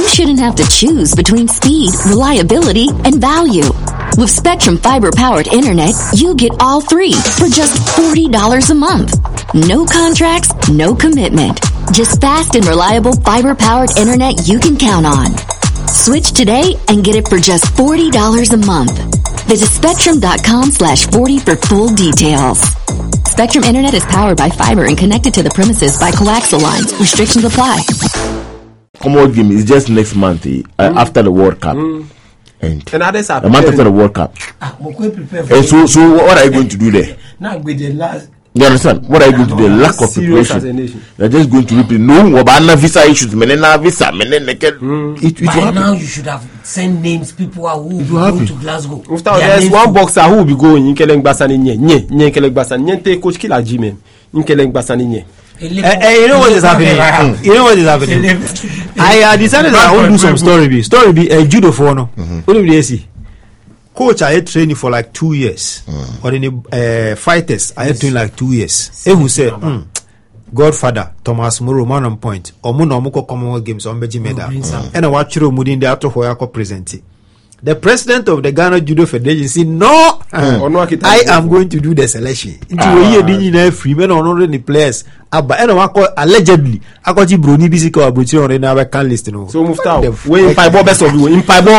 shouldn't have to choose between speed, reliability, and value. With Spectrum fiber-powered internet, you get all three for just $40 a month. No contracts, no commitment. Just fast and reliable fiber-powered internet you can count on. Switch today and get it for just $40 a month. Visit Spectrum.com/40 for full details. Spectrum Internet is powered by fiber and connected to the premises by coaxial lines. Restrictions apply. Commonwealth game is just next month after the World Cup. And others are a month after the World Cup. And so what are you going to do there? Now with the last. You understand? What are you going to do? The lack of preparation. They're just going to repeat. No, visa issues. Visa. By now you should have sent names. People who go to Glasgow. There's one boxer who will be going. Inkeleng Basani nye. Inkeleng Basani nye. Te coach kila Jimmy. Inkeleng Basani nye. You know what is happening? You know what is happening? I decided that I will do some story. Story be a judo for no. What do you see? Coach, I had training for like 2 years. Or in the fighters, I had training like 2 years. Who said, Godfather, Thomas Moro, man on point. Or Munomoko Commonwealth Games on Beji Meda. And I watch you moving the after Hoyako present. The president of the Ghana Judo Federation said, no, I am going to do the selection. Into a year, didn't you free men on already players. But allegedly, I got you Bruni Bisico Abuchi on another can list. So moved out. In Paibo, best of you. In Paibo,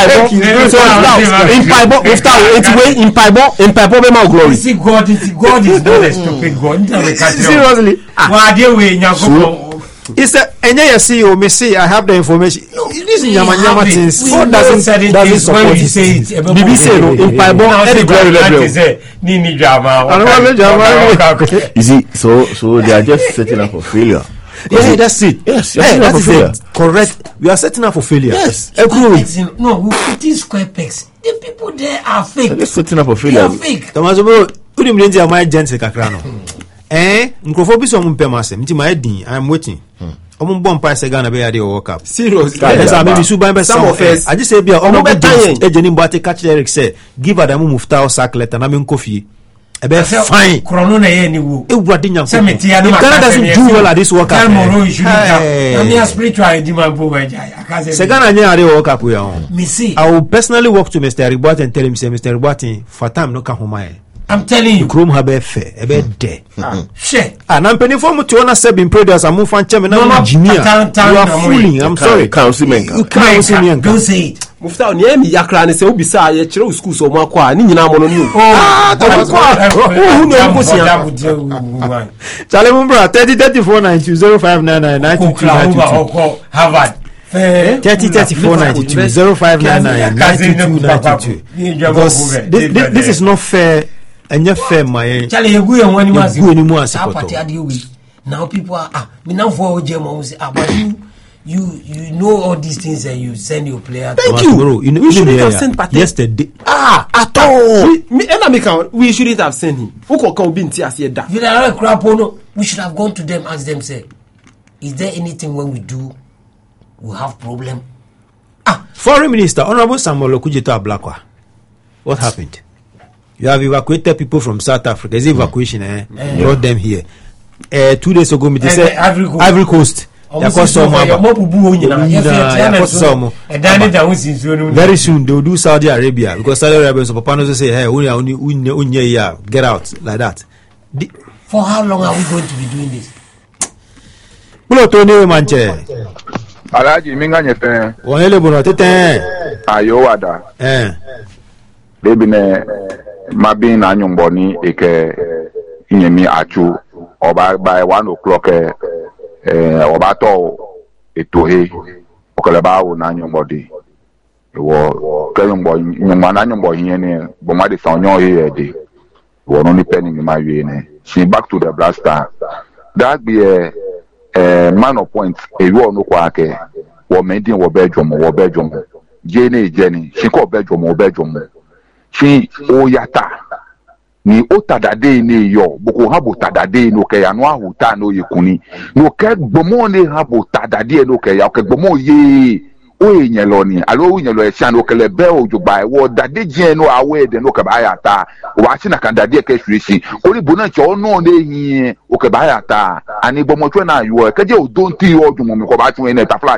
Bema glory. See, God is not a stupid God. Seriously. It's a CEO may say I have the information. This is Yama things. God doesn't support it. BBC in Paibo any glory level. You see, so they are just setting up for failure. Yeah, that's it. Yes, that is it. Correct. We are setting up for failure. Yes. No, we put these square pegs. The people there are fake. They're setting up for failure. They are fake. Thomas, who do you mean? My gents, Kakrano. Nkrofobi so mumpe masem nti ma edin I am waiting omumbo mpa se Ghana be ade World Cup seriously yes I maybe suban be some of us I just say bia omo ejeni mbate catch Eric say give Adamu Muftau sack letter na me nkofie e be fine krono na ye ni wo ewurade nyanko Ghana doesn't do well at this World Cup na me spiritual di man bo waja se Ghana nya ade World Cup ya me see I will personally walk to Mr. Ribot and tell him say Mr. Ribot for time no ka homa I'm telling you. Chrome have a fair, a bed there. Share. And I'm penny for to honor seven predators and move and chairman. No, Jimmy. You are fooling. I'm sorry. You can't see me. Don't say it. Mufta on Yemi Yakran is Obisa, a chiro school so Makwa, Nina Mono. Chalemumbra 3034 92 0599 92 Harvard. 3034 92 0599 92 because this is not fair and not fair my Charlie you go when you was now people are me now for Ojemo say but you know all these things and you send your player. Thank you. You shouldn't have sent Pate yesterday. At all. We shouldn't have sent him. Who can be in TSA that? You are crap no. We should have gone to them, ask them, say, is there anything when we do we have problem? Foreign Minister Honorable Samuel Okudzeto Ablakwa. What happened? You have evacuated people from South Africa. Is evacuation? Brought them here. 2 days ago, they said Ivory Coast. Very soon they will do Saudi Arabia because Saudi Arabia so Papa knows say, hey, get out like that. For how long are we going to be doing this? Alaji minga nyefe. Wanyele bono tete. Ayo wada. Baby ne mabin na nyumboni eke inyemi achu oba by 1 o'clock oba to etohe okoleba wo na nyumbodi. Wo kanyumbo nyumba na nyumbo hiene bomade sanyo here de. Wo no ni penny ni mawie ne. She back to the blaster. That be man of point you all know kwake wo mending wo bedroom Jenny she ko bedroom she oyata ni otadade ni yo boko habo tadade no ke anu ahuta no yekuni no ke gbomo ni habo tadade no ke ya ke gbomo ye o yen lo ni alo yen lo e shan no ke le be ojugba wo dade je no awe de no ke ba ya ta wa chi na kan dade ke hwirisi ori bona che ono na ehin o ke ba ya ta ani gbomo twa na yo ke je o don ti o dun mo ko ba tun e na ta